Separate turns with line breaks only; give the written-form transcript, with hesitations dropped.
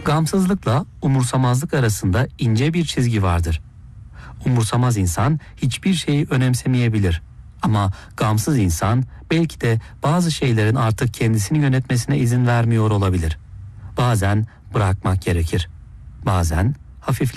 Gamsızlıkla umursamazlık arasında ince bir çizgi vardır. Umursamaz insan hiçbir şeyi önemsemeyebilir. Ama gamsız insan belki de bazı şeylerin artık kendisini yönetmesine izin vermiyor olabilir. Bazen bırakmak gerekir. Bazen hafifletmek